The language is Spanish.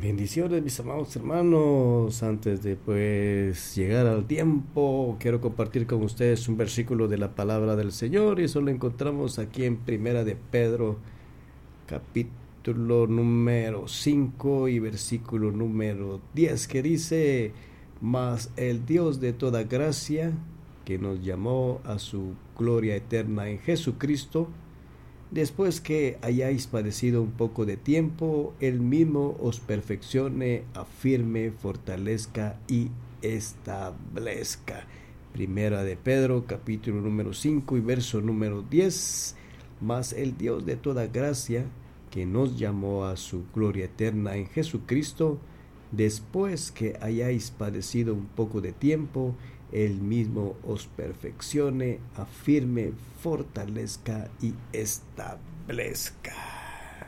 Bendiciones, mis amados hermanos. Antes de llegar al tiempo, quiero compartir con ustedes un versículo de la palabra del Señor, y eso lo encontramos aquí en Primera de Pedro, capítulo número 5 y versículo número 10, que dice: mas el Dios de toda gracia, que nos llamó a su gloria eterna en Jesucristo, después que hayáis padecido un poco de tiempo, Él mismo os perfeccione, afirme, fortalezca y establezca. Primera de Pedro, capítulo número 5 y verso número 10. Mas el Dios de toda gracia, que nos llamó a su gloria eterna en Jesucristo, después que hayáis padecido un poco de tiempo, Él mismo os perfeccione, afirme, fortalezca y establezca.